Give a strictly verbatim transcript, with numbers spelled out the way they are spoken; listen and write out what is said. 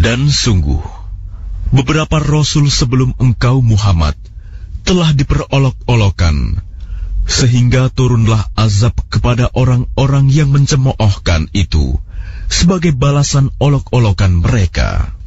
Dan sungguh, beberapa rasul sebelum engkau Muhammad telah diperolok-olokkan, sehingga turunlah azab kepada orang-orang yang mencemoohkan itu sebagai balasan olok-olokan mereka.